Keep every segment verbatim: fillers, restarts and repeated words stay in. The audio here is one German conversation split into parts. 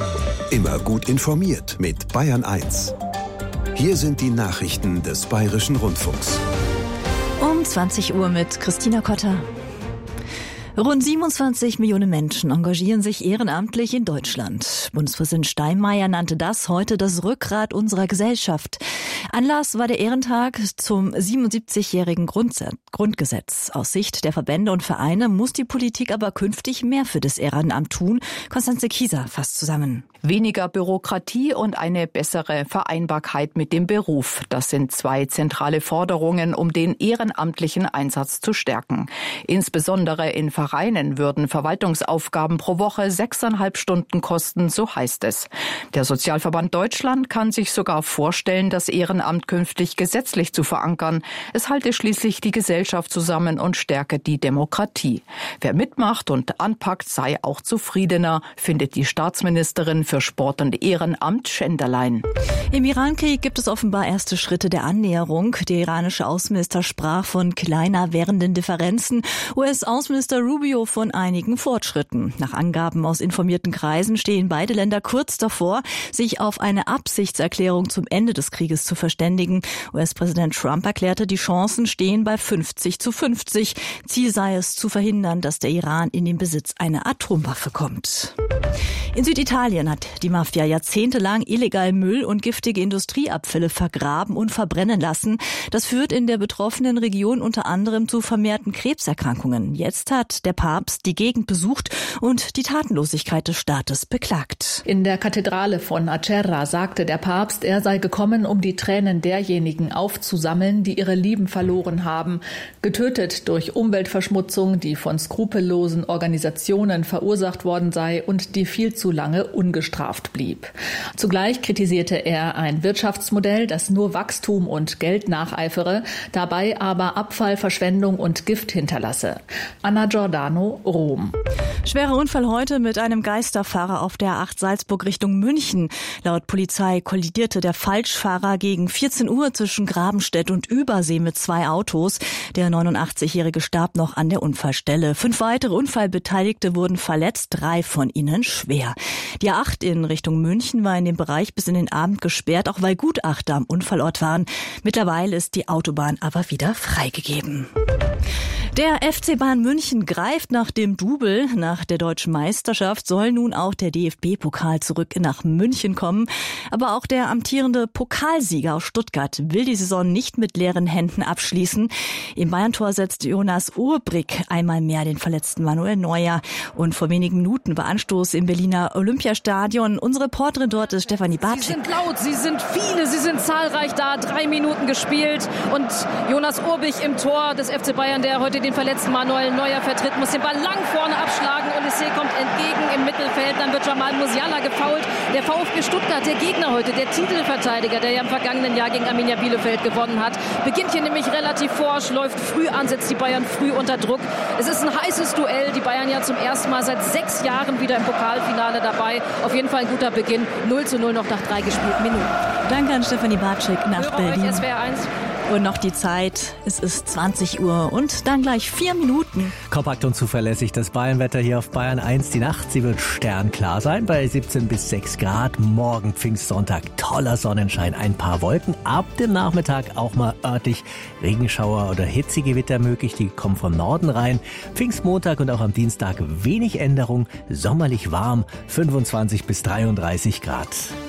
Immer gut informiert mit Bayern eins. Hier sind die Nachrichten des Bayerischen Rundfunks. Um zwanzig Uhr mit Christina Kotter. Rund siebenundzwanzig Millionen Menschen engagieren sich ehrenamtlich in Deutschland. Bundespräsident Steinmeier nannte das heute das Rückgrat unserer Gesellschaft. Anlass war der Ehrentag zum siebenundsiebzigjährigen Grundgesetz. Aus Sicht der Verbände und Vereine muss die Politik aber künftig mehr für das Ehrenamt tun. Konstanze Kieser fasst zusammen. Weniger Bürokratie und eine bessere Vereinbarkeit mit dem Beruf. Das sind zwei zentrale Forderungen, um den ehrenamtlichen Einsatz zu stärken. Insbesondere in Vereinen würden Verwaltungsaufgaben pro Woche sechseinhalb Stunden kosten, so heißt es. Der Sozialverband Deutschland kann sich sogar vorstellen, das Ehrenamt künftig gesetzlich zu verankern. Es halte schließlich die Gesellschaft zusammen und stärke die Demokratie. Wer mitmacht und anpackt, sei auch zufriedener, findet die Staatsministerin für Sport und Ehrenamt Schenderlein. Im Irankrieg gibt es offenbar erste Schritte der Annäherung. Der iranische Außenminister sprach von kleiner werdenden Differenzen. U S-Außenminister Rubio von einigen Fortschritten. Nach Angaben aus informierten Kreisen stehen beide Länder kurz davor, sich auf eine Absichtserklärung zum Ende des Krieges zu verständigen. U S-Präsident Trump erklärte, die Chancen stehen bei fünfzig zu fünfzig. Ziel sei es, zu verhindern, dass der Iran in den Besitz einer Atomwaffe kommt. In Süditalien hat die Mafia jahrzehntelang illegal Müll und giftige Industrieabfälle vergraben und verbrennen lassen. Das führt in der betroffenen Region unter anderem zu vermehrten Krebserkrankungen. Jetzt hat der Papst die Gegend besucht und die Tatenlosigkeit des Staates beklagt. In der Kathedrale von Acerra sagte der Papst, er sei gekommen, um die Tränen derjenigen aufzusammeln, die ihre Lieben verloren haben, getötet durch Umweltverschmutzung, die von skrupellosen Organisationen verursacht worden sei und die viel zu lange ungestraft blieb. Zugleich kritisierte er ein Wirtschaftsmodell, das nur Wachstum und Geld nacheifere, dabei aber Abfall, Verschwendung und Gift hinterlasse. Anna Giordano, Rom. Schwerer Unfall heute mit einem Geisterfahrer auf der A acht Salzburg Richtung München. Laut Polizei kollidierte der Falschfahrer gegen vierzehn Uhr zwischen Grabenstedt und Übersee mit zwei Autos. Der neunundachtzigjährige starb noch an der Unfallstelle. Fünf weitere Unfallbeteiligte wurden verletzt, drei von ihnen schwer. Die A acht in Richtung München war in dem Bereich bis in den Abend gesperrt, auch weil Gutachter am Unfallort waren. Mittlerweile ist die Autobahn aber wieder freigegeben. Der F C Bayern München greift nach dem Double. Nach der deutschen Meisterschaft soll nun auch der D F B-Pokal zurück nach München kommen. Aber auch der amtierende Pokalsieger aus Stuttgart will die Saison nicht mit leeren Händen abschließen. Im Bayern-Tor setzt Jonas Urbrick einmal mehr den verletzten Manuel Neuer. Und vor wenigen Minuten war Anstoß im Berliner Olympiastadion. Unsere Reporterin dort ist Stefanie Bartsch. Sie sind laut, sie sind viele, sie sind zahlreich da. Drei Minuten gespielt und Jonas Urbrick im Tor des F C Bayern, der heute den verletzten Manuel Neuer vertritt, muss den Ball lang vorne abschlagen. Odyssee kommt entgegen im Mittelfeld. Dann wird Jamal Musiala gefoult. Der VfB Stuttgart, der Gegner heute, der Titelverteidiger, der ja im vergangenen Jahr gegen Arminia Bielefeld gewonnen hat, beginnt hier nämlich relativ forsch, läuft früh an, setzt die Bayern früh unter Druck. Es ist ein heißes Duell. Die Bayern ja zum ersten Mal seit sechs Jahren wieder im Pokalfinale dabei. Auf jeden Fall ein guter Beginn. null zu null noch nach drei gespielten Minuten. Danke an Stefanie Bartschik nach Höre Berlin. Euch, S W R eins. Und noch die Zeit, es ist zwanzig Uhr und dann gleich vier Minuten. Kompakt und zuverlässig das Bayernwetter hier auf Bayern eins. Die Nacht, sie wird sternklar sein bei siebzehn bis sechs Grad. Morgen Pfingstsonntag, toller Sonnenschein, ein paar Wolken. Ab dem Nachmittag auch mal örtlich Regenschauer oder Hitzegewitter möglich. Die kommen vom Norden rein. Pfingstmontag und auch am Dienstag wenig Änderung. Sommerlich warm, fünfundzwanzig bis dreiunddreißig Grad.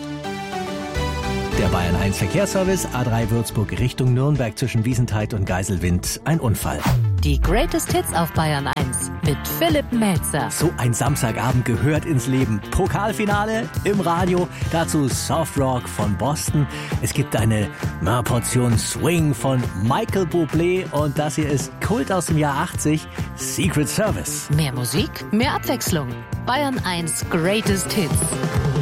Der Bayern eins Verkehrsservice, A drei Würzburg Richtung Nürnberg zwischen Wiesenthal und Geiselwind. Ein Unfall. Die Greatest Hits auf Bayern eins mit Philipp Melzer. So ein Samstagabend gehört ins Leben. Pokalfinale im Radio, dazu Soft Rock von Boston. Es gibt eine na, Portion Swing von Michael Bublé und das hier ist Kult aus dem Jahr achtzig, Secret Service. Mehr Musik, mehr Abwechslung. Bayern eins Greatest Hits.